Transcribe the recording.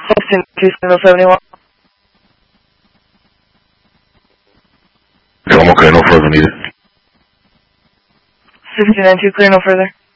16-2-71. I'm okay, no further needed. 16-2, clear, no further.